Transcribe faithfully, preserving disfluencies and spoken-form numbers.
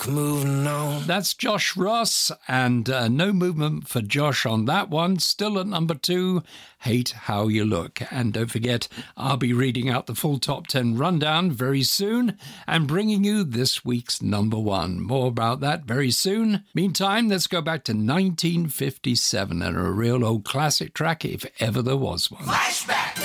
moving on. That's Josh Ross, and uh, no movement for Josh on that one. Still at number two, Hate How You Look. And don't forget, I'll be reading out the full top ten rundown very soon and bringing you this week's number one. More about that very soon. Meantime, let's go back to nineteen fifty-seven and a real old classic track, if ever there was one. Flashback!